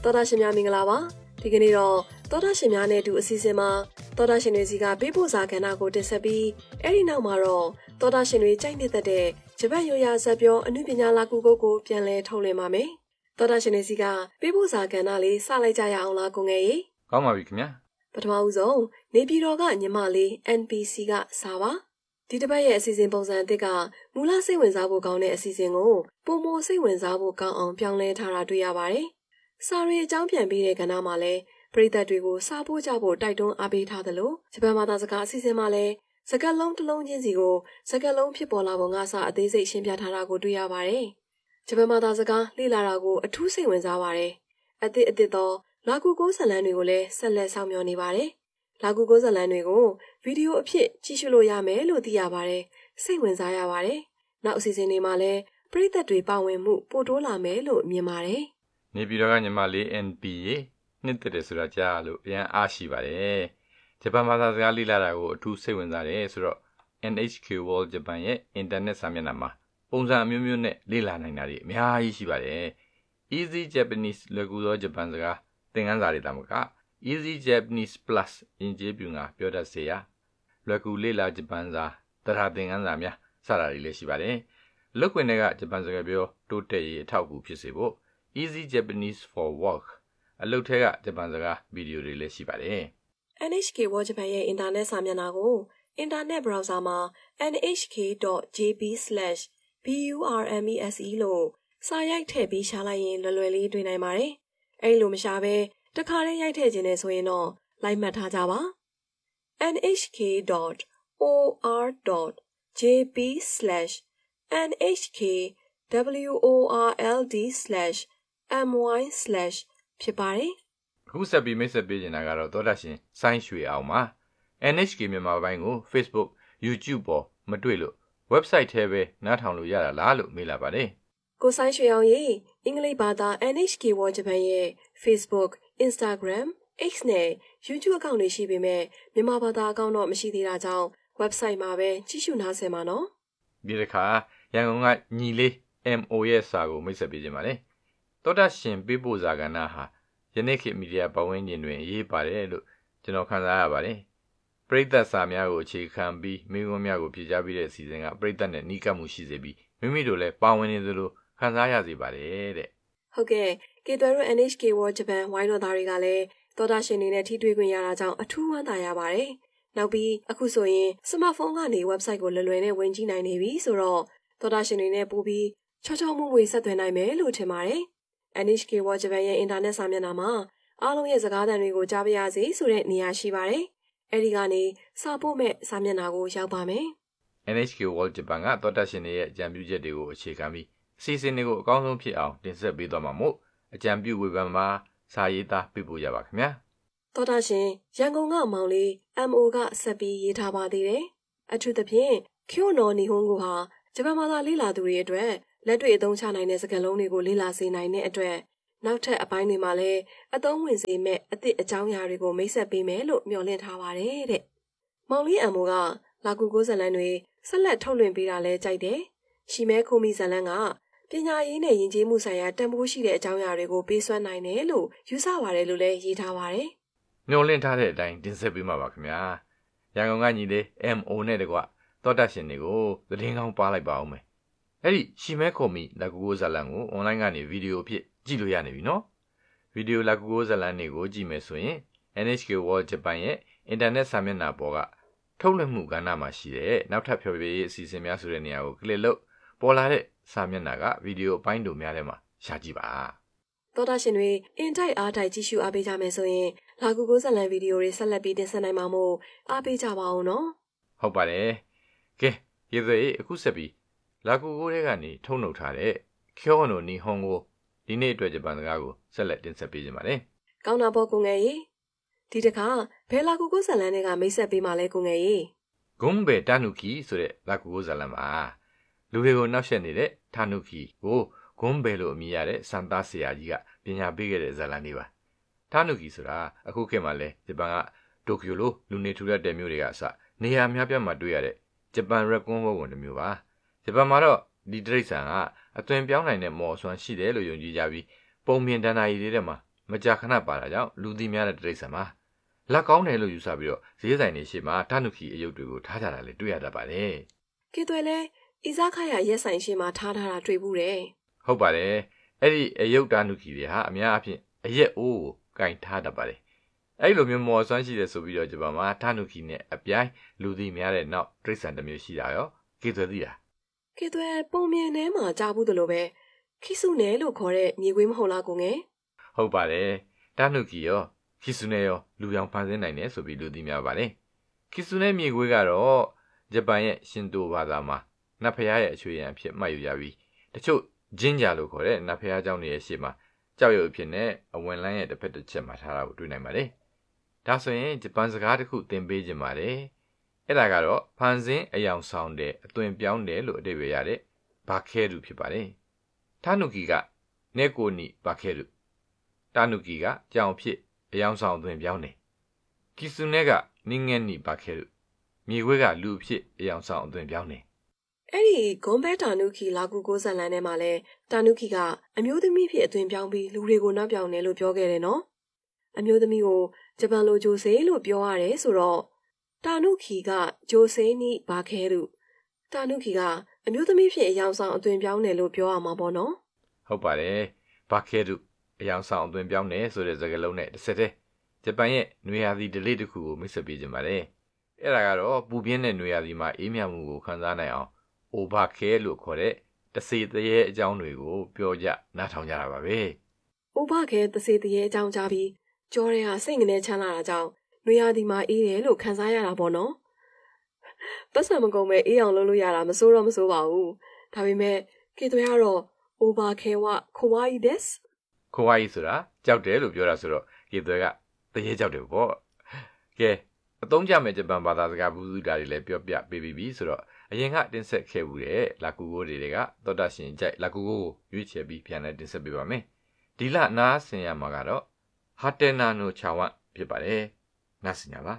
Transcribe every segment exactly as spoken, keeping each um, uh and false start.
တော်တာရှင်များမင်္ဂလာပါဒီကနေ့တော့တော်တာရှင်များနဲ့အတူအစီအစဉ်မှာတော်တာရှင်တွေစီကပေးပို့စာကဏ္ဍကိုတင်ဆက်ပြီးအဲ့ဒီနောက်မှာတော့တော်တာရှင်တွေကြိုက်နေတဲ့တဲ့ဂျပန်ရိုးရာဇာတ်ပြောအနုပညာလာကူကုတ်ကိုပြန်လည်ထုတ်လွှင့်ပါမယ်တော်တာရှင်တွေစီကပေးပို့စာကဏ္ဍလေးစလိုက်ကြရအောင်လားကိုငယ်ရေကောင်းပါပြီခင်ဗျာပထမဦးဆုံးနေပြည်တော်ကညီမလေး N P C ကစာပါဒီတစ်ပတ်ရဲ့အစီအစဉ်ပုံစံအသစ်ကမူလစိတ်ဝင်စားဖို့ကောင်းတဲ့အစီအစဉ်ကိုပုံမစိတ်ဝင်စားဖို့ကောင်းအောင်ပြောင်းလဲထားတာတွေ့ရပါတယ်။စာရီအကြောင်းပြန်ပြီးတဲ့ကဏ္ဍမှာလည်းပရိသတ်တွေကိုစာပို့ကြဖို့တိုက်တွန်းအားပေးထားသလိုဂျပန်ဘာသာစကားအစီအစဉ်မှာလည်းစကားလုံးတစ်လုံးချင်းစီကိုစကားလုံးဖြစ်ပေါ်လာပုံကစအသေးစိတ်ရှင်းပြထားတာကိုတွေ့ရပါတယ်။ဂျပန်ဘာသာစကားလေ့လာတာကိုအထူးစိတ်ဝင်စားပါတယ်။အသစ်အသစ်သောလာကူကိုဇလန်တွေကိုလည်းဆက်လက်ဆောင်မျှော်နေပါတယ်။လာကူကိုဇလန်တွေကိုဗီဒီယိုအဖြစ်ကြည့်ရှုလို့ရမယ်လို့သိရပါတယ်။စိတ်ဝင်စားရပါတယ်။နောက်အစီအစဉ်တွေမှာလည်းပရိသတ်တွေပါဝင်မှုပိုတိုးလာမယ်လို့မြင်ပါတယ်။နေပြည်တော်ကညီမလေး N P ရေနှစ်သက်တယ်ဆိုတာကြားလို့အရင်အားရှိပါတယ်။ဂျပန်ဘာသာစကားလေ့လာတာကိုအထူးစိတ်ဝင်စားတယ်ဆိုတော့ N H K World Japan ရဲ့အင်တာနက်စာမျက်နှာမှာပုံစံအမျိုးမျိုးနဲ့လေ့လာနိုင်တာတွေအများကြီးရှိပါတယ်။ Easy Japanese လွယ်ကူသောဂျပန်စကားသင်ခန်းစာတွေတမက Easy Japanese Plus ယဉ်ကျေးပြူငါပြောတတ်စေရလွယ်ကူလေ့လာဂျပန်စာတရားသင်ခန်းစာများစတာတွေလည်းရှိပါတယ်။လုပ်ခွင့်တွေကဂျပန်စကားပြောတိုးတက်ရေးအထောက်အကူဖြစ်စေဖို့ Easy Japanese for Work အလုပ်ထဲကဂျပန်စကားဗီဒီယိုတွေလည်းရှိပါတယ်။ N H K World Japan ရဲ့အင်တာနက်စာမျက်နှာကိုအင်တာနက် browser မှာ n h k dot j p slash burmese လို့စာရိုက်ထည့်ပြီးရှာလိုက်ရင်လွယ်လွယ်လေးတွေ့နိုင်ပါတယ်။အဲ့လိုမရှာဘဲတခါတည်းရိုက်ထည့်ခြင်းနဲ့ဆိုရင်တော့လိုက်မှတ်ထားကြပါ။ n h k dot o r dot j p slash n h k world slash my slash ဖြစ်ပါတယ်။အခုဆက်ပြီးမိတ်ဆက်ပေးနေတာကတော့သောတာရှင်ဆိုင်းရွှေအောင်ပါ။ N H K မြန်မာပိုင်းကို Facebook, YouTube ပေါ်မတွေ့လို့ website ထဲပဲနားထောင်လို့ရတာလားလို့မေးလာပါတယ်။ကိုဆိုင်းရွှေအောင်ရေအင်္ဂလိပ်ဘာသာ N H K World Japan ရဲ့ Facebook, Instagram, X နဲ့ YouTube အကောင့်တွေရှိပေမဲ့မြန်မာဘာသာအကောင့်တော့မရှိသေးတာကြောင့် website မှာပဲကြည့်ရှုနားဆင်ပါနော်။ဒီတစ်ခါရန်ကုန်ကညီလေး M O ရဲ့စာကိုမိတ်ဆက်ပေးခြင်းပါတယ်။သောတာရှင်ပေးပို့စာကဏ္ဍဟာယနေ့ခေတ်မီဒီယာပတ်ဝန်းကျင်တွင်အရေးပါတယ်လို့ကျွန်တော်ခန်းစားရပါတယ်။ပရိသတ်စာများကိုအခြေခံပြီးမိခွန်းများကိုဖြေကြားပေးတဲ့အစီအစဉ်ကပရိသတ်နဲ့နှီးကပ်မှုရှိစေပြီးမိမိတို့လည်းပါဝင်နေသလိုခန်းစားရစေပါတယ်တဲ့။ဟုတ်ကဲ့ကေသွဲတို့ N H K World Japan ဝိုင်းတော်သားတွေကလည်းသောတာရှင်တွေနဲ့ထိတွေ့ခွင့်ရတာကြောင့်အထူးဝမ်းသာရပါတယ်။နောက်ပြီးအခုဆိုရင်စမတ်ဖုန်းကနေ website ကိုလွယ်လွယ်နဲ့ဝင်ကြည့်နိုင်နေပြီဆိုတော့သောတာရှင်တွေနဲ့ပို့ပြီးချောချောမွေ့မွေ့ဆက်သွယ်နိုင်မယ်လို့ထင်ပါတယ်။ N H K World Japan ရဲ့အင်တာနက်စာမျက်နှာမှာအားလုံးရဲ့စကားသံတွေကိုကြားပါရစေဆိုတဲ့နေရာရှိပါတယ်။အဲဒီကနေစာပို့မဲ့စာမျက်နှာကိုရောက်ပါမယ်။ N H K World Japan ကသောတာရှင်တွေရဲ့အကြံပြုချက်တွေကိုအခြေခံပြီးအစီအစဉ်တွေကိုအကောင်းဆုံးဖြစ်အောင်တင်ဆက်ပေးသွားမှာမို့အကြံပြုဝေဖန်မှာစာရေးသားပေးပို့ကြပါခင်ဗျာ။သောတာရှင်ရန်ကုန်ကမောင်လေး M O ကဆက်ပြီးရေးထားပါသေးတယ်။အထူးသဖြင့်ကျိုနော်နီဟွန်ကိုဟာဂျပန်ဘာသာလေ့လာသူတွေအတွက်လက်တွေ့အသုံးချနိုင်တဲ့စကားလုံးတွေကိုလေ့လာစေနိုင်တဲ့အတွက်နောက်ထပ်အပိုင်းတွေမှာလည်းအသုံးဝင်စေမဲ့အသည့်အကြောင်းအရာတွေကိုမိတ်ဆက်ပေးမယ်လို့မျှော်လင့်ထားပါတယ်တဲ့။မောင်လေးအမိုကလာကူကိုဇလန်တွေဆက်လက်ထုတ်လွှင့်ပေးတာလဲကြိုက်တယ်။ရှီမဲခိုမီဇလန်ကပညာရေးနဲ့ယဉ်ကျေးမှုဆိုင်ရာတန်ဖိုးရှိတဲ့အကြောင်းအရာတွေကိုပေးစွမ်းနိုင်တယ်လို့ယူဆပါတယ်လို့လည်းရေးထားပါတယ်။မျှော်လင့်ထားတဲ့အတိုင်းတင်ဆက်ပေးမှာပါခင်ဗျာ။ရန်ကုန်ကညီလေး M O နဲ့တကွသောတာရှင်တွေကိုသတင်းကောင်းပါလိုက်ပါအောင်မယ်။အဲ့ဒီရှီမဲခိုမီလာကူကိုဇလန်ကို online ကနေဗီဒီယိုအဖြစ်ကြည့်လို့ရနေပြီနော်။ဗီဒီယိုလာကူကိုဇလန်တွေကိုကြည့်မယ်ဆိုရင် N H K World Japan ရဲ့အင်တာနက်စာမျက်နှာပေါ်ကထုတ်လွှင့်မှုကဏ္ဍမှာရှိတဲ့နောက်ထပ်ဖျော်ဖြေရေးအစီအစဉ်များဆိုတဲ့နေရာကိုကလစ်လုပ်ပေါ်လာတဲ့စာမျက်နှာကဗီဒီယိုအပိုင်းတို့များထဲမှာရှာကြည့်ပါသောတာရှင်တွေအင်တိုက်အားတိုက်ကြည့်ရှုအားပေးကြမယ်ဆိုရင်လာကူကိုဇလန်ဗီဒီယိုတွေဆက်လက်ပြီးတင်ဆက်နိုင်မှာမို့အားပေးကြပါအောင်နော်ဟုတ်ပါတယ်ကဲရေသွေးအခုဆက်ပြီးလာကူကိုထဲကနေထုံနှုတ်ထားတဲ့ကျောနိုနီဟွန်ကိုဒီနေ့အတွက်ဂျပန်စကားကိုဆက်လက်တင်ဆက်ပေးကြပါမယ်ကောင်းတာပေါ့ကိုငယ်ရေဒီတခါဘယ်လာကူကိုဇလန်တွေကမိတ်ဆက်ပေးမှလဲကိုငယ်ရေဂွန်ဘေတာနုကီဆိုတဲ့လာကူကိုဇလန်ပါလူတွေကိုနောက်ဆက်နေတဲ့တာနုကီကိုဂွန်ဘေလို့အမည်ရတဲ့စန်တာဆရာကြီးကပညာပေးခဲ့တဲ့ဇလန်လေးပါတာနုကီဆိုတာအခုခေတ်မှာလဲဂျပန်ကတိုကျိုလိုလူနေထူထပ်တဲ့မြို့တွေကအစနေရာများပြားမှာတွေ့ရတဲ့ဂျပန်ရက်ကွန်းဝုန်းဝင်တစ်မျိုးပါဂျပန်မှာတော့ဒီတိရစ္ဆာန်ကအသွင်ပြောင်းနိုင်တဲ့မော်ဆွမ်းရှိတယ်လို့ယုံကြည်ကြပြီးပုံမြင်ဒဏ္ဍာရီတွေထဲမှာမကြာခဏပါတာကြောင့်လူသိများတဲ့တိရစ္ဆာန်ပါလက်ကောင်းတယ်လို့ယူဆပြီးတော့ဈေးဆိုင်တွေရှိမှတာနုခီအယုတ်တွေကိုထားကြတာလည်းတွေ့ရတတ်ပါတယ်ကဲသွဲလဲအီဇာခါရရက်ဆိုင်ရှိမှထားထားတာတွေ့ဘူးတယ်ဟုတ်ပါတယ်အဲ့ဒီအယုတ်တာနုခီတွေဟာအများအပြားအရက်အိုးကိုကင်ထားတတ်ပါတယ်အဲ့လိုမျိုးမော်ဆွမ်းရှိတယ်ဆိုပြီးတော့ဂျပန်မှာတာနုခီနဲ့အပြိုင်လူသိများတဲ့နောက်တိရစ္ဆာန်တစ်မျိုးရှိတာရောကဲသွဲသိတာကဲသွဲပုံမြင်ထဲမှာကြားဘူးတယ်လို့ပဲခိစုနယ်လို့ခေါ်တဲ့မြေခွေးမဟုတ်လားကိုငယ်ဟုတ်ပါတယ်တာနုခီရောခိစုနယ်ရောလူရောင်ဖန်ဆင်းနိုင်တယ်ဆိုပြီးလူသိများပါတယ်ခိစုနယ်မြေခွေးကတော့ဂျပန်ရဲ့ရှင်တိုဘာသာမှာနတ်ဖရားရဲ့အချွေရံအဖြစ်မှတ်ယူရပြီးတချို့ဂျင်းဂျာလို့ခေါ်တဲ့နတ်ဖရားเจ้าတွေရဲ့ရှေ့မှာကြောက်ရွံ့အဖြစ်နဲ့အဝင်လန်းရဲ့တစ်ဖက်တစ်ချက်မှာထားတာကိုတွေ့နိုင်ပါတယ်ဒါဆိုရင်ဂျပန်စကားတစ်ခုသင်ပေးခြင်းပါတယ်အဲ့ဒါကတော့ဖန်ဆင်းအယောင်ဆောင်တဲ့အသွင်ပြောင်းတယ်လို့အဓိပ္ပာယ်ရတဲ့ဘာခဲရုဖြစ်ပါတယ်တာနုခီကနေကိုနီဘာခဲရုတာနုခီကကြောင်ဖြစ်အယောင်ဆောင်အသွင်ပြောင်းတယ်ကိစုနဲကနင်းငယ်နီဘာခဲရုမြေခွေးကလူဖြစ်အယောင်ဆောင်အသွင်ပြောင်းတယ်အဲ့ဒီဂွန်ဘဲတာနုခီလာကူကိုဇက်လန်ထဲမှာလဲတာနုခီကအမျိုးသမီးဖြစ်အသွင်ပြောင်းပြီးလူတွေကိုနောက်ပြောင်တယ်လို့ပြောခဲ့တယ်နော်အမျိုးသမီးကိုဂျပန်လိုဂျိုဆေလို့ပြောရတယ်ဆိုတော့တာနုခီကဂျိုဆေနီဘာခဲရုတာနုခီကအမျိုးသမီးဖြစ်အယောင်ဆောင်အသွင်ပြောင်းတယ်လို့ပြောရမှာပေါ့နော်ဟုတ်ပါတယ်ဘာခဲရုအယောင်ဆောင်အသွင်ပြောင်းတယ်ဆိုတဲ့စကားလုံးနဲ့တစ်ဆက်တည်းဂျပန်ရဲ့နွေရာသီဓလေ့တစ်ခုကိုမိတ်ဆက်ပေးခြင်းပါတယ်အဲ့ဒါကတော့ပူပြင်းတဲ့နွေရာသီမှာအေးမြမှုကိုခံစားနိုင်အောင်အိုဘာခဲလို့ခေါ်တဲ့တစေတရေအကြောင်းတွေကိုပြောကြနားထောင်ကြတာပါပဲ။ဥပခဲတစေတရေအကြောင်းကြားပြီးကြောရဲဟာစိတ်ငနေချမ်းလာတာကြောင့်နွေရာသီမှာအေးတယ်လို့ခံစားရတာပေါ့နော်။ပတ်စံမကုန်မဲ့အေးအောင်လုပ်လို့ရတာမစိုးတော့မစိုးပါဘူး။ဒါပေမဲ့ကေသွဲကတော့ဥပခဲဝခွာရီဒက်စ်ခွာရီဆိုတာကြောက်တယ်လို့ပြောတာဆိုတော့ကေသွဲကတရေကြောက်တယ်ပေါ့။ကဲအသုံးကျမဲ့ဂျပန်ဘာသာစကားဘူးစုတာတွေလည်းပြောပြပေးပြီးပြီဆိုတော့အရင်ကတင်ဆက်ခဲ့ဘူးတဲ့လာကူကိုတွေကသောတာရှင်ကြိုက်လာကူကိုရွေးချယ်ပြီးပြန်လဲတင်ဆက်ပေးပါမယ်ဒီလနားဆင်ရမှာကတော့ဟာတေနာနိုချာဝမ်ဖြစ်ပါတယ်နားဆင်ရပါ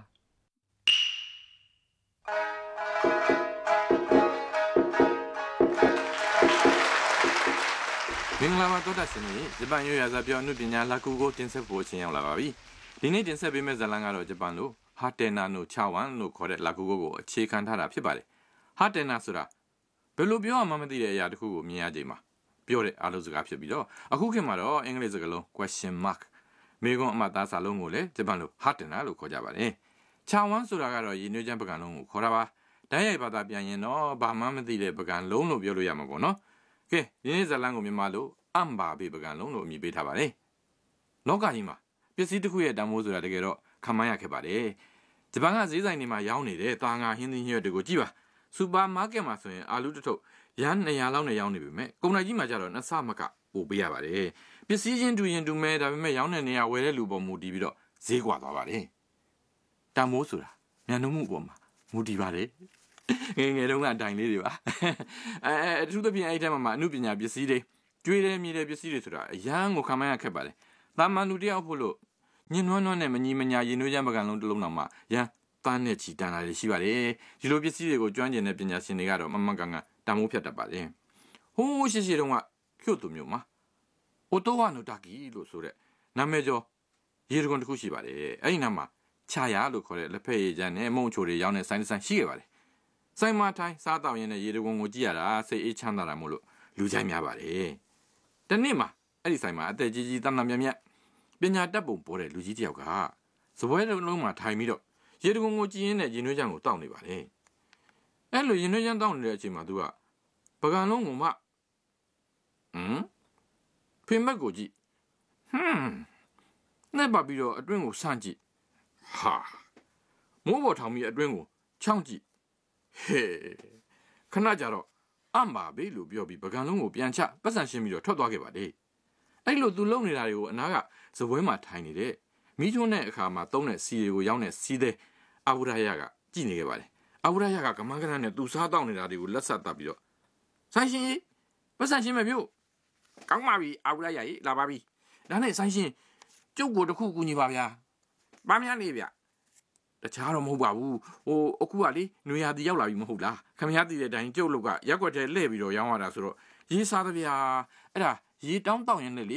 မင်္ဂလာပါသောတာရှင်ကြီးဂျပန်ရွေးရစာပြောအမှုပညာလာကူကိုတင်ဆက်ဖို့အချိန်ရောက်လာပါပြီဒီနေ့တင်ဆက်ပေးမယ့်ဇာတ်လမ်းကတော့ဂျပန်လိုဟာတေနာနိုချာဝမ်လို့ခေါ်တဲ့လာကူကိုကိုအခြေခံထားတာဖြစ်ပါတယ်ဟာတေနာဆိုတာဘယ်လိုပြောမှမသိတဲ့အရာတစ်ခုကိုမြင်ရချိန်မှာပြောတဲ့အားလုံးစကားဖြစ်ပြီးတော့အခုခေတ်မှာတော့အင်္ဂလိပ်စကားလုံး question mark မေးခွန်းအမှတ်သားစာလုံးကိုလည်းဂျပန်လိုဟာတေနာလို့ခေါ်ကြပါတယ်ချာဝမ်ဆိုတာကတော့ရည်ညွှန်းချက်ပကံလုံးကိုခေါ်တာပါတိုင်းရိုက်ဘာသာပြန်ရင်တော့ဘာမှမသိတဲ့ပကံလုံးလို့ပြောလို့ရမှာပေါ့နော်ကဲဒီနေ့ဇာတ်လမ်းကိုမြန်မာလိုအမ်ဘာဘေပကံလုံးလို့အမည်ပေးထားပါတယ်လောကကြီးမှာပစ္စည်းတစ်ခုရဲ့တန်ဖိုးဆိုတာတကယ်တော့ခံမရခဲ့ပါတယ်ဂျပန်ကဈေးဆိုင်တွေမှာရောင်းနေတဲ့တာငါဟင်းသီးဟင်းရွက်တွေကိုကြည့်ပါစူပါမားကတ်မှာဆိုရင်အာလူတစ်ထုပ်ရန်နှစ်ရာလောက်နဲ့ရောင်းနေပြီမဲ့ကုန်တိုက်ကြီးမှာကျတော့နှစ်ဆမကပို့ပေးရပါတယ်ပစ္စည်းချင်းတူရင်တူမဲ့ဒါပေမဲ့ရောင်းတဲ့နေရာဝယ်တဲ့လူပေါ်မူတည်ပြီးတော့ဈေးကွာသွားပါတယ်တန်မိုးဆိုတာမြန်နှုံမှုပေါ်မှာမူတည်ပါတယ်ငယ်ငယ်တုန်းကအတိုင်လေးတွေပါအဲအထူးသဖြင့်အဲ့ဒီထဲမှာအမှုပညာပစ္စည်းတွေကျွေးတယ်မြေတယ်ပစ္စည်းတွေဆိုတာအရန်ကိုခံမရခက်ပါတယ်တာမန်လူတယောက်ဖို့လို့ညှဉ်းနှွမ်းနှွမ်းနဲ့မညီမညာရင်နှွေးချမ်းပကံလုံးတစ်လုံးတောင်မှရန်တန်းနဲ့ချီတန်းလာတွေရှိပါတယ်ဒီလိုပစ္စည်းတွေကိုကျွမ်းကျင်တဲ့ပညာရှင်တွေကတော့မမကန်ကန်တန်မိုးဖြတ်တတ်ပါတယ်ဟိုးရှိရှိတုန်းကကျုပ်တို့မျိုးမှာအိုတိုဝါနိုတာကီလို့ဆိုတဲ့နာမည်ကျော်ရေတကွန်တစ်ခုရှိပါတယ်အဲ့ဒီနာမှာခြာရလို့ခေါ်တဲ့လက်ဖက်ရည်ချမ်းနဲ့မုံချိုတွေရောင်းတဲ့ဆိုင်တစ်ဆိုင်ရှိခဲ့ပါတယ်ဆိုင်မှာထိုင်စားတောက်ရင်းနဲ့ရေတကွန်ကိုကြည့်ရတာစိတ်အေးချမ်းသာတာမို့လို့လူချိုင်းများပါတယ်တနေ့မှာအဲ့ဒီဆိုင်မှာအသက်ကြီးကြီးတန်းတန်းမြတ်မြတ်ပညာတတ်ပုံပေါ်တဲ့လူကြီးတစ်ယောက်ကစပွဲလုံးမှာထိုင်ပြီးတော့ရေတကွန်ကိုကြည့်ရင်းနဲ့ရင်နှွေးချမ်းကိုတောက်နေပါတယ်အဲ့လိုရင်နှွေးချမ်းတောက်နေတဲ့အချိန်မှာသူကပကံလုံးကိုမှဟမ်ဖိမက်ကိုကြည့်ဟမ်နဲ့ပါပြီးတော့အတွင်းကိုဆန့်ကြည့်ဟာမိုးပေါ်ထောင်ပြီးအတွင်းကိုချောင်းကြည့်ဟေးခဏကြတော့အမ်ပါဘေးလို့ပြောပြီးပကံလုံးကိုပြန်ချပတ်စံရှင်းပြီးတော့ထွက်သွားခဲ့ပါလေအဲ့လိုသူလုံနေတာတွေကိုအနာကစပွဲမှာထိုင်နေတဲ့မိထုံးတဲ့အခါမှာသုံးတဲ့စီတွေကိုရောင်းတဲ့စီးတဲ့အာဝရယကကြည့်နေခဲ့ပါတယ်အာဝရယကကမန်းကနနဲ့သူစားတောက်နေတာတွေကိုလက်ဆက်တပ်ပြီးတော့ဆိုင်ရှင်ပတ်စံရှင်းမဲ့ပြုတ်ကောင်းပါပြီအာဝရယကြီးလာပါပြီဒါနဲ့ဆိုင်ရှင်ကျုပ်ကိုတခုကူညီပါဗျာဘာများလေးဗျတခြားတော့မဟုတ်ပါဘူးဟိုအခုကလေနွေရာသီရောက်လာပြီမဟုတ်လားခမရတည်တဲ့အတိုင်းကျုပ်လုတ်ကရက်ွက်ထဲလှည့်ပြီးတော့ရောင်းရတာဆိုတော့ရေးစားသဗျာအဲ့ဒါရေးတောင်းတောင်းရင်လည်းလေ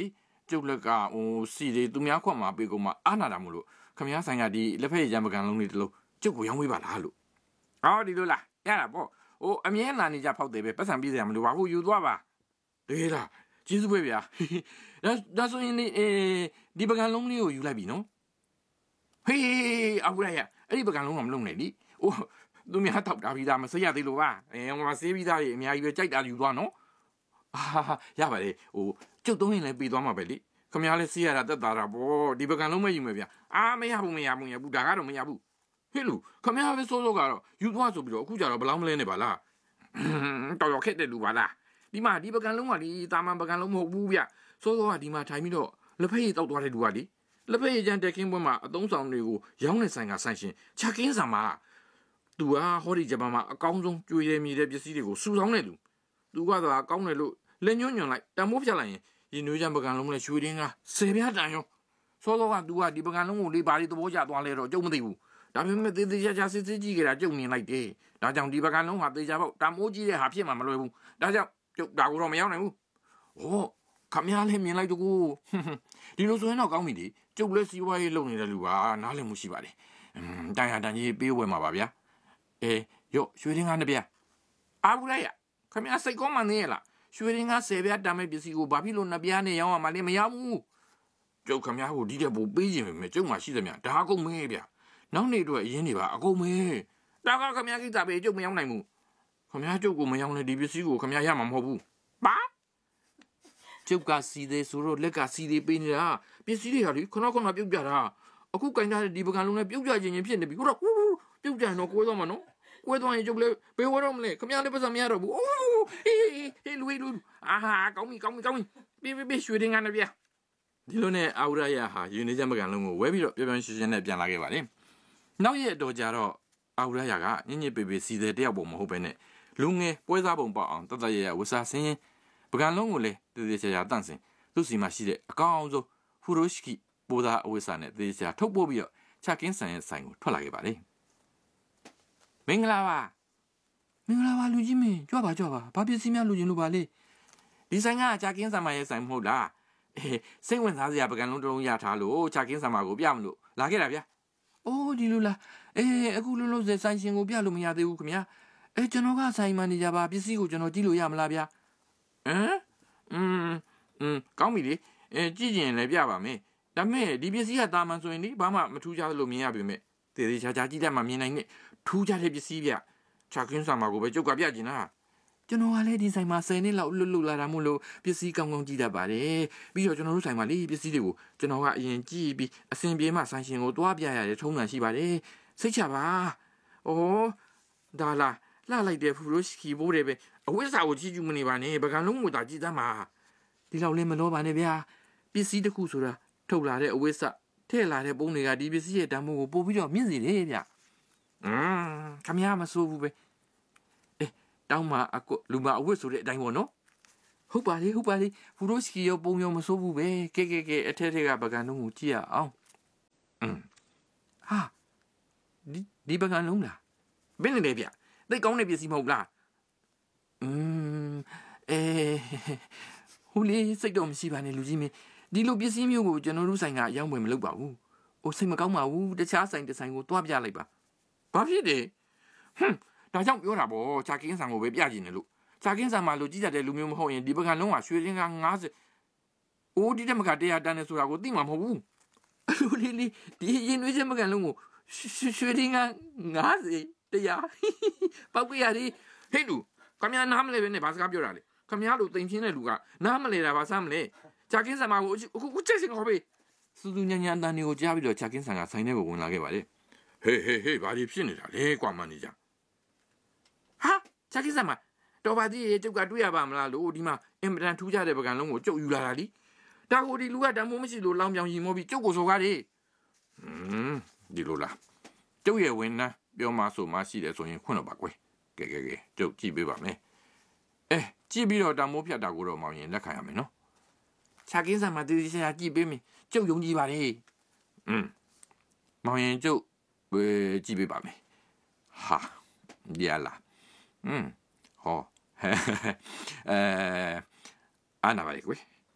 ကျုပ်လက်ကဟိုစီတွေသူများခွက်မှာပေးကုန်မှာအာနာတာမို့လို့ခမရဆိုင်ကဒီလက်ဖက်ရည်ကြမ်းပကံလုံးလေးတစ်လုံးကျုပ်ကိုရောင်းဝေးပါလားလို့အော်ဒီလိုလားရတာပေါ့ဟိုအမြဲလာနေကြဖောက်တယ်ပဲပတ်စံပြေးစရာမလိုပါဘူးယူသွားပါဒေးလားကျေးဇူးပဲဗျာဒါဒါဆိုရင်လေအဲဒီပကံလုံးလေးကိုယူလိုက်ပြီနော်ဟေးအခုရရအဲ့ဒီပကံလုံးကမလုံးနဲ့လေဟိုသူများတောက်တာပြီးသားမစိရသေးလို့ပါအဲဟိုမှာဆေးပြီးသားကြီးအများကြီးပဲကြိုက်တာယူသွားနော်အာရပါလေဟိုကျုပ်သုံးရင်လည်းပြီးသွားမှာပဲလေခမရလဲဆေးရတာတက်တာတာပေါ့ဒီပကံလုံးမယူမယ်ဗျာအာမရဘူးမရဘူးမရဘူးဒါကတော့မရဘူးဟေးလူခမရပဲစိုးစိုးကတော့ယူသွားဆိုပြီးတော့အခုကြတော့ဘလောက်မလဲနေပါလားတော်တော်ခက်တဲ့လူပါလားဒီမှာဒီပကံလုံးကဒီတာမန်ပကံလုံးမဟုတ်ဘူးဗျစိုးစိုးကဒီမှာထိုင်ပြီးတော့လက်ဖက်ရည်တောက်သွားတဲ့လူကလေလက်ဖက်ရည်ချမ်းတက်ခင်းပွဲမှာအသုံးဆောင်တွေကိုရောင်းနေဆိုင်ကဆိုင်ရှင်ချက်ကင်းဆံမှာသူကဟောဒီဂျပန်မှာအကောင်းဆုံးကြွေရမြည်တဲ့ပစ္စည်းတွေကိုစုဆောင်းနေလူသူကတော့အကောင်းတယ်လို့လက်ညှိုးညွန်လိုက်တံမိုးဖြတ်လိုက်ရင်ရင်နွေးချမ်းပကံလုံးနဲ့ရွှေတင်းကဆယ်ပြားတန်ရောစောစောကသူကဒီပကံလုံးကိုလေးပါလေးသဘောကျသွားလဲတော့ကျုပ်မသိဘူးဒါပေမဲ့သေးသေးချာချာစစ်စစ်ကြည့်ကြတာကျုပ်မြင်လိုက်တယ်ဒါကြောင့်ဒီပကံလုံးဟာသေချာပေါ့တံမိုးကြီးတဲ့ဟာဖြစ်မှာမလွယ်ဘူးဒါကြောင့်ကျုပ်ဒါကိုတော့မရောက်နိုင်ဘူးဟောခမရလည်းမြင်လိုက်တကူဒီလိုဆိုရင်တော့ကောင်းပြီလေကျုပ်လည်းစီးပွားရေးလုပ်နေတဲ့လူပါနားလည်မှုရှိပါတယ်အင်းတန်ရတန်ကြီးပေးဝယ်မှာပါဗျာအေးရော့ရွှေတင်းကားနှစ်ပြားအာဘူးလိုက်ရခမရစိတ်ကောမှနေရလားရွှေတင်းကားဆယ်ပြားတမ်းမဲ့ပစ္စည်းကိုဘာဖြစ်လို့နှစ်ပြားနဲ့ရောင်းရမှာလဲမရဘူးကျုပ်ခမရကိုဒီတဲ့ပို့ပေးခြင်းပဲကျုပ်မှရှိသမျှဒါအကုန်မဲဗျာနောက်နေ့တော့အရင်နေပါအကုန်မဲတာကခမရကိစ္စပဲကျုပ်မရောင်းနိုင်ဘူးခမရကျုပ်ကိုမရောင်းတဲ့ဒီပစ္စည်းကိုခမရရမှာမဟုတ်ဘူးပါကျုပ်ကစီသေးဆိုတော့လက်ကစီသေးပေးနေတာပစ္စည်းတွေဟာလေခဏခဏပြုတ်ပြတာအခုကင်ထားတဲ့ဒီပကံလုံးနဲ့ပြုတ်ပြခြင်းချင်းဖြစ်နေပြီဟိုတော့ပြုတ်ကြတော့ကိုယ်တော့မနော်ကိုယ်တော့ရင်ကျုပ်လည်းဘယ်ဝတော့မလဲခမရလည်းပတ်စံမရတော့ဘူးအိုးဟေးဟေးလူလူအာဟာကောင်းပြီကောင်းပြီကောင်းပြီပြေးပြေးရွှေတင်ကနေဗျာဒီလိုနဲ့အာဝရရဟာယူနေချမ်းပကံလုံးကိုဝဲပြီးတော့ပြပြရှင်းရှင်းနဲ့ပြန်လာခဲ့ပါလေနောက်ရက်တော့ကြာတော့အာဝရရကညညပေပေစီတဲ့တယောက်ပုံမဟုတ်ပဲနဲ့လူငယ်ပွဲစားပုံပေါအောင်တတ်တရရဝစားစင်းပကံလုံးကိုလည်းတည်တည်ချာချာတန့်စင်သူ့စီမှာရှိတဲ့အကောင်းဆုံးဖူရိုရှိကိပိုးသားအဝိစာနဲ့တည်တည်ချာထုတ်ပို့ပြီးတော့ချကင်းဆန်ရဲ့ဆိုင်ကိုထွက်လာခဲ့ပါလေမင်္ဂလာပါမင်္ဂလာပါလူကြီးမင်းကြွပါကြွပါဘာပစ္စည်းများလူချင်းလို့ပါလေဒီဆိုင်ကချကင်းဆန်မရဲ့ဆိုင်မဟုတ်လားအေးစိတ်ဝင်စားစရာပကံလုံးတစ်လုံးရထားလို့ချကင်းဆန်မကိုပြမလို့လာခဲ့တာဗျာအိုးဒီလိုလားအေးအခုလုံးလုံးဆိုင်ရှင်ကိုပြလို့မရသေးဘူးခင်ဗျာအဲကျွန်တော်ကဆိုင်မန်နေဂျာပါပစ္စည်းကိုကျွန်တော်ကြည့်လို့ရမလားဗျာဟမ်อืมอืมကောင်းပြီလေအဲကြည့်ကျင်လည်းပြပါမယ်ဒါပေမဲ့ဒီပစ္စည်းကတာမန်ဆိုရင်ဒီဘာမှမထူးခြားလို့မြင်ရပြီမဲ့တေသေးချာချာကြည့်တတ်မှမြင်နိုင်နဲ့ထူးခြားတဲ့ပစ္စည်းဗျချာကင်းဆာမာကိုပဲကျုပ်ကပြကျင်တာကျွန်တော်ကလည်းဒီဆိုင်မှာဆယ်နှစ်လောက်လွတ်လွတ်လာတာမို့လို့ပစ္စည်းကောင်းကောင်းကြည့်တတ်ပါတယ်ပြီးတော့ကျွန်တော်တို့ဆိုင်မှာလေပစ္စည်းတွေကိုကျွန်တော်ကအရင်ကြည့်ပြီးအစင်ပြေမှဆိုင်ရှင်ကိုတွားပြရတဲ့ထုံးစံရှိပါတယ်စိတ်ချပါဩဒါလားလှလိုက်တဲ့ဖူလို့ရှိခီဘိုးတွေပဲအဝိဇ္ဇာကိုကြည့်ကြည့်မနေပါနဲ့ပကံလုံးကိုသာကြည့်သမ်းပါဒီလောက်လည်းမလို့ပါနဲ့ဗျာပစ္စည်းတစ်ခုဆိုတာထုတ်လာတဲ့အဝိဇ္ဇာထည့်လာတဲ့ပုံတွေကဒီပစ္စည်းရဲ့တန်ဖိုးကိုပို့ပြီးတော့မြင့်စေတယ်ဗျอืมခမရမစိုးဘူးပဲအေးတောင်းမှာအကုလူမအဝတ်ဆိုတဲ့အတိုင်းပေါ့နော်ဟုတ်ပါလေဟုတ်ပါလေဖူလို့ရှိခီရောပုံရောမစိုးဘူးပဲကဲကဲကဲအထက်ထက်ကပကံလုံးကိုကြည့်ရအောင်อืมဟာဒီဒီပကံလုံးလားဘယ်နဲ့လဲဗျသိကောင်းတဲ့ပစ္စည်းမဟုတ်လားอืมအဲဟိုလေစိတ်တော့မရှိပါနဲ့လူကြီးမင်းဒီလိုပစ္စည်းမျိုးကိုကျွန်တော်တို့ဆိုင်ကအယောင်းဝင်မလုပ်ပါဘူးဟိုစိတ်မကောင်းပါဘူးတခြားဆိုင်တစ်ဆိုင်ကိုတွားပြလိုက်ပါဘာဖြစ်တယ်ဟွန်းဒါကြောင့်ပြောတာပေါ့ချာကင်းဆန်ကိုပဲပြကျင်တယ်လို့ချာကင်းဆန်မှာလူကြီးတဲ့လူမျိုးမဟုတ်ရင်ဒီပကံလုံးကရွှေရင်းကငါးဆယ်အိုးဒီတက်မကတရားတန်းနေဆိုတာကိုသိမှာမဟုတ်ဘူးလူလေးလေးဒီရင်နွေးချက်မကန်လုံးကိုရွှေရင်းကငါးဆယ်တရားပောက်ပြရတယ်ဟဲ့လူခမရနားမလဲပဲနဲ့ဘာစကားပြောတာလဲခမရလိုတိမ်ပြင်းတဲ့လူကနားမလဲတာဘာစမ်းမလဲချာကင်းဆန်မှာကိုအခုအခုချက်စင်ခေါ်ပေးစူးစူးညံ့ညံ့အတန်တွေကိုကြားပြီးတော့ချာကင်းဆန်ကဆိုင်ထဲကိုဝင်လာခဲ့ပါလေဟေးဟေးဟေးဘာကြီးဖြစ်နေတာလဲကွာမန်နေဂျာဟာချာကင်းဆန်မှာတော်ပါသေးရဲ့ကျုပ်ကတွေ့ရပါမလားလို့ဒီမှာအင်မတန်ထူးခြားတဲ့ပကံလုံးကိုကျုပ်ယူလာတာလीဒါကိုဒီလူကတမိုးမရှိလို့လောင်ပြောင်ရီမောပြီးကျုပ်ကိုဆိုကားတယ်ဟွန်းဒီလိုလားကျုပ်ရဲ့ဝင်နှမ်းပြောမှဆိုမှရှိတယ်ဆိုရင်ခွင့်တော့ပါကွယ်ကဲကဲကဲကျုပ်ကြည့်ပေးပါမယ်အဲကြည့်ပြီးတော့တမိုးဖြတ်တာကိုတော့မောင်ရင်လက်ခံရမယ်နော်ချာကင်းဆန်မှာတည်တည်ချာချာကြည့်ပေးမယ်ကျုပ်ယုံကြည်ပါလေอืมမောင်ရင်ကျုပ်ဝေးကြည့်ပေးပါမယ်ဟာဒီလာอืมဟောအဲအာနာပါလေကွယ်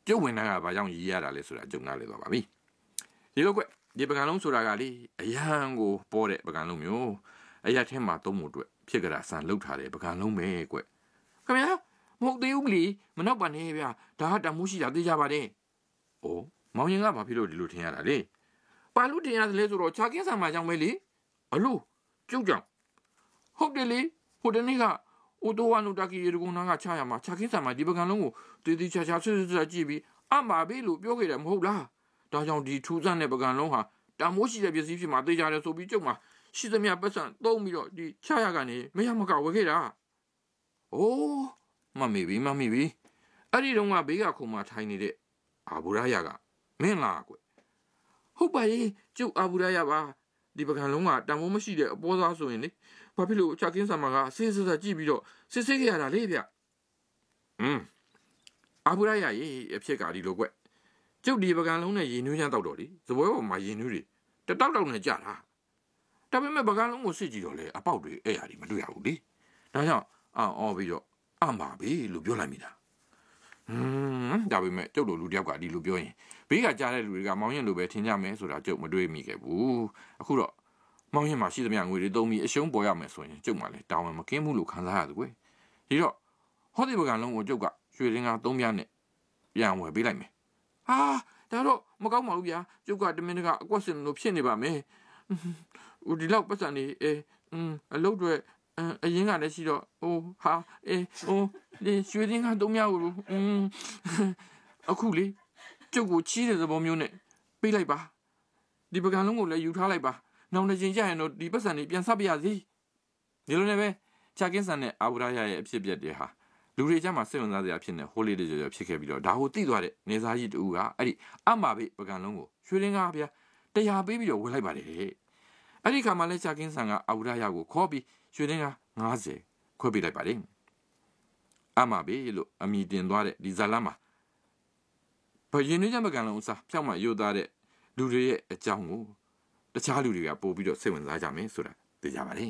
ကျုပ်ဝင်တာကဘာကြောင့်ရည်ရတာလဲဆိုတာကျုံနားလေသွားပါပြီဒီလိုကွဒီပကံလုံးဆိုတာကလေအရန်ကိုပေါ်တဲ့ပကံလုံးမျိုးအရက်ထဲမှာသုံးဖို့အတွက်ဖြစ်ကြတာဆန်လောက်ထားတဲ့ပကံလုံးပဲကွခင်ဗျာမဟုတ်သေးဘူးလीမနောက်ပါနဲ့ဗျာဒါကတမိုးရှိတာသိကြပါတယ်။အိုးမောင်ရင်ကဘာဖြစ်လို့ဒီလိုထင်ရတာလဲ။ပါလို့ထင်ရတယ်လဲဆိုတော့ခြာကင်းဆန်မှာကြောင့်ပဲလေ။အလို့ကျုပ်ကြောင့်ဟုတ်တယ်လေဟိုတနေ့ကအိုတိုဝါနိုတာကီရေကုန်းနာကချရမှာခြာကင်းဆန်မှာဒီပကံလုံးကိုတည်တည်ချာချာဆွဆွဆွကြည့်ပြီးအမှားပဲလို့ပြောခဲ့တယ်မဟုတ်လား။ဒါကြောင့်ဒီထူးဆန်းတဲ့ပကံလုံးဟာတမိုးရှိတဲ့ပစ္စည်းဖြစ်မှာသိကြတယ်ဆိုပြီးကျုပ်မှာရှိသမျှပတ်စံသုံးပြီးတော့ဒီချရကနေမရမကဝယ်ခဲ့တာ။အိုးမမေပြီမမေပြီအဲ့ဒီတော့ကဘေးကခုံမထိုင်နေတဲ့အာဘူရာယကမင်းလားကွဟုတ်ပါရဲ့ကျုပ်အာဘူရာယပါဒီပကံလုံးကတန်ဖိုးမရှိတဲ့အပေါ်သားဆိုရင်လေဘာဖြစ်လို့ချာကင်းဆာမကဆေးစစကြည့်ပြီးတော့စစ်ဆေးခဲ့ရတာလေဗျอืมအာဘူရာယရဲ့အဖြစ်ကဒီလိုကွကျုပ်ဒီပကံလုံးနဲ့ရေနွေးချမ်းတောက်တော့လေသပွဲပေါ်မှာရေနွေးတွေတတောက်တောက်နဲ့ကြာတာဒါပေမဲ့ပကံလုံးကိုစစ်ကြည့်တော့လေအပေါက်တွေအဲ့ဟာတွေမတွေ့ရဘူးလေဒါကြောင့်အော်ပြီးတော့အမှားပဲလို့ပြောလိုက်မိတာอืมဒါပေမဲ့ကျုပ်တို့လူတယောက်ကဒီလိုပြောရင်ဘေးကကြားတဲ့လူတွေကမောင်ရင်လိုပဲထင်ကြမယ်ဆိုတာကျုပ်မတွေးမိခဲ့ဘူးအခုတော့မောင်ရင်မှာရှိသမျှငွေတွေသုံးပြီးအရှုံးပေါ်ရမယ်ဆိုရင်ကျုပ်မှလည်းတာဝန်မကင်းဘူးလို့ခံစားရတယ်ကွဒီတော့ဟောဒီပကံလုံးကိုကျုပ်ကရွှေရင်းကသုံးပြားနဲ့ပြန်ဝယ်ပေးလိုက်မယ်ဟာဒါတော့မကောင်းပါဘူးဗျာကျုပ်ကတမင်တကအကွက်စင်လို့ဖြစ်နေပါမယ်ဟိုဒီလောက်ပတ်စံနေအဲอืมအလုပ်တွေအရင်ကလည်းရှိတော့ဟိုဟာအေးဟိုဒီရွှေရင်းကသုံးမြောက်လို့อืมအခုလေကျုပ်ကိုချီးတဲ့သဘောမျိုးနဲ့ပေးလိုက်ပါဒီပကံလုံးကိုလည်းယူထားလိုက်ပါနောက်တစ်ချိန်ကျရင်တော့ဒီပတ်စံတွေပြန်ဆက်ပြရစီဒီလိုနဲ့ပဲချာကင်းဆန်နဲ့အာဘူရာယရဲ့အဖြစ်အပျက်တွေဟာလူတွေကြားမှာစိတ်ဝင်စားစရာဖြစ်နေဟိုလေးတွေကြော်ဖြစ်ခဲ့ပြီးတော့ဒါကိုသိသွားတဲ့နေသားကြီးတူကအဲ့ဒီအမှားပဲပကံလုံးကိုရွှေရင်းကဗျာတရားပေးပြီးတော့ဝယ်လိုက်ပါတယ်အဲ့ဒီခါမှလည်းချာကင်းဆန်ကအာဘူရာယကိုခေါ်ပြီးရွှေရင်းကငါးဆယ်ခွဲပေးလိုက်ပါတယ်အမှားပဲလို့အမိတင်သွားတဲ့ဒီဇာလမ်းမှာဘယင်းနေကြမကန်လုံးအစားဖြောက်မှရိုးသားတဲ့လူတွေရဲ့အကြောင်းကိုတခြားလူတွေကပို့ပြီးတော့စိတ်ဝင်စားကြမယ်ဆိုတာသိကြပါလေ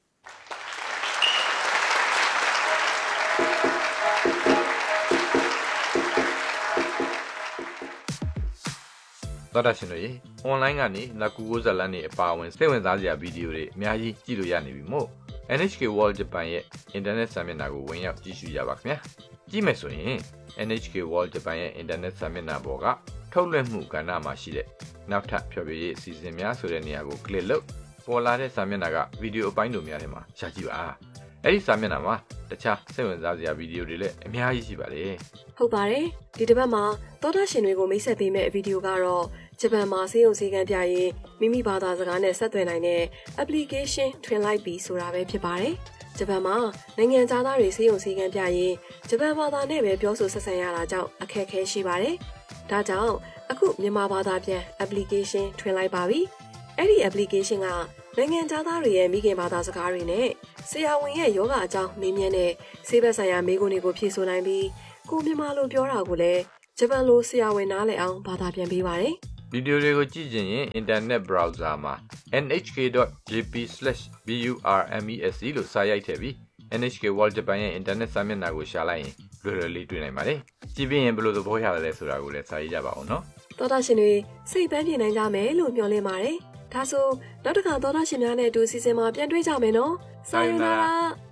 တော်တာရှင်တို့ရေ online ကနေလာကူကိုဇလန်နေအပါအဝင်စိတ်ဝင်စားစရာဗီဒီယိုတွေအများကြီးကြည့်လို့ရနေပြီမို့ N H K World Japan ရဲ့ internet စာမျက်နှာကိုဝင်ရောက်ကြည့်ရှုကြပါခင်ဗျာကြည့်မယ်ဆိုရင် N H K World Japan ရဲ့ internet စာမျက်နှာပေါ်ကထုတ်လွှင့်မှုကဏ္ဍမှာရှိတဲ့နောက်ထပ်ဖြောပြရေးအစီအစဉ်များဆိုတဲ့နေရာကို click လုပ်ပေါ်လာတဲ့စာမျက်နှာကဗီဒီယိုအပိုင်းတို့များထဲမှာရှာကြည့်ပါအဲ့ဒီစာမျက်နှာမှာတခြားစိတ်ဝင်စားစရာဗီဒီယိုတွေလည်းအများကြီးရှိပါတယ်ဟုတ်ပါတယ်ဒီတစ်ပတ်မှာသောတာရှင်တွေကိုမိတ်ဆက်ပေးမယ့်ဗီဒီယိုကတော့ဂျပန်မှာစေယုံစည်းကမ်းပြရင်မိမိဘာသာစကားနဲ့ဆက်သွယ်နိုင်တဲ့ application ထွင်လိုက်ပြီဆိုတာပဲဖြစ်ပါတယ်ဂျပန်မှာနိုင်ငံသားတွေစေယုံစည်းကမ်းပြရင်ဂျပန်ဘာသာနဲ့ပဲပြောဆိုဆက်ဆံရတာကြောင့်အခက်အခဲရှိပါတယ်ဒါကြောင့်အခုမြန်မာဘာသာပြန် application ထွင်လိုက်ပါပြီအဲ့ဒီ application ကနိုင်ငံသားတွေရဲ့မိခင်ဘာသာစကားတွေနဲ့ဆရာဝန်ရဲ့ယောဂအကြောင်းမေးမြန်းတဲ့ဆေးဘက်ဆိုင်ရာမေးခွန်းတွေကိုဖြေဆိုနိုင်ပြီးကိုမြန်မာလိုပြောတာကိုလည်းဂျပန်လိုဆရာဝန်နားလည်အောင်ဘာသာပြန်ပေးပါတယ်ဗီဒီယိုတွေကိုကြည့်ချင်ရင် internet browser မှာ n h k dot j p slash burmese လို့စာရိုက်ထည့်ပြီး N H K World Japan ရဲ့ internet စာမျက်နှာကိုရှာလိုက်ရင်လွယ်လွယ်လေးတွေ့နိုင်ပါတယ်ကြည့်ပြီးရင်ဘယ်လိုသဘောရတယ်လဲဆိုတာကိုလည်းစာရေးကြပါအောင်နော်သောတာရှင်တွေစိတ်ပန်းပြေနိုင်ကြမယ်လို့မျှော်လင့်ပါတယ်ဒါဆိုနောက်တစ်ခါသောတာရှင်များနဲ့အတူစီစဉ်မှာပြန်တွေ့ကြမယ်နော်စာယူနာရာ